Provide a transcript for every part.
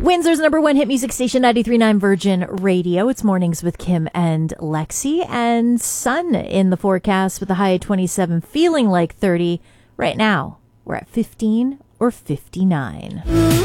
Windsor's number one hit music station, 93.9 Virgin Radio. It's Mornings with Kim and Lexi. And sun in the forecast with a high of 27, feeling like 30. Right now, we're at 15 or 59.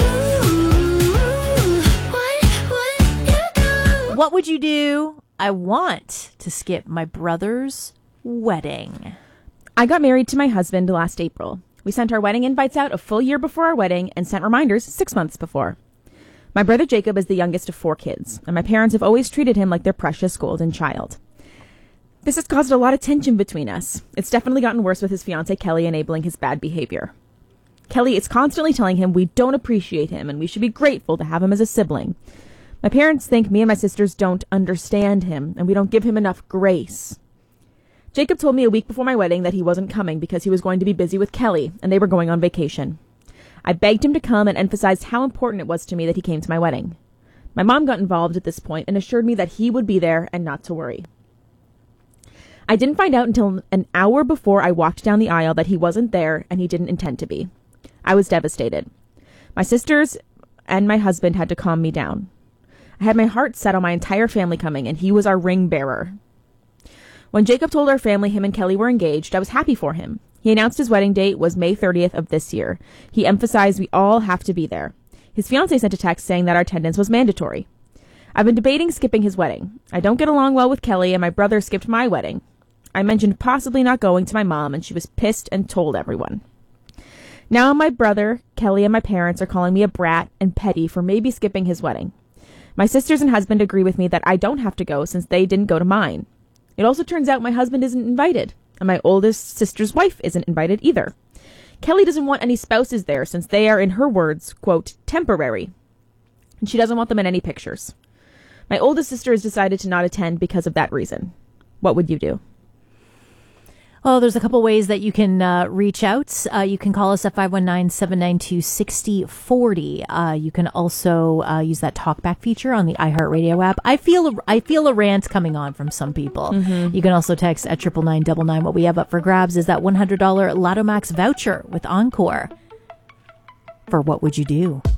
What would you do? I want to skip my brother's wedding. I got married to my husband last April. We sent our wedding invites out a full year before our wedding and sent reminders 6 months before. My brother Jacob is the youngest of 4 kids, and my parents have always treated him like their precious golden child. This has caused a lot of tension between us. It's definitely gotten worse with his fiancée Kelly enabling his bad behavior. Kelly is constantly telling him we don't appreciate him and we should be grateful to have him as a sibling. My parents think me and my sisters don't understand him and we don't give him enough grace. Jacob told me a week before my wedding that he wasn't coming because he was going to be busy with Kelly and they were going on vacation. I begged him to come and emphasized how important it was to me that he came to my wedding. My mom got involved at this point and assured me that he would be there and not to worry. I didn't find out until an hour before I walked down the aisle that he wasn't there and he didn't intend to be. I was devastated. My sisters and my husband had to calm me down. I had my heart set on my entire family coming and he was our ring bearer. When Jacob told our family him and Kelly were engaged, I was happy for him. He announced his wedding date was May 30th of this year. He emphasized we all have to be there. His fiancée sent a text saying that our attendance was mandatory. I've been debating skipping his wedding. I don't get along well with Kelly and my brother skipped my wedding. I mentioned possibly not going to my mom and she was pissed and told everyone. Now my brother, Kelly, and my parents are calling me a brat and petty for maybe skipping his wedding. My sisters and husband agree with me that I don't have to go since they didn't go to mine. It also turns out my husband isn't invited. And my oldest sister's wife isn't invited either. Kelly doesn't want any spouses there since they are, in her words, quote, temporary. And she doesn't want them in any pictures. My oldest sister has decided to not attend because of that reason. What would you do? Oh, there's a couple ways that you can reach out. You can call us at 519-792-6040. You can also use that talkback feature on the iHeartRadio app. I feel a rant coming on from some people. Mm-hmm. You can also text at 99999. What we have up for grabs is that $100 Lotto Max voucher with Encore. For What Would You Do?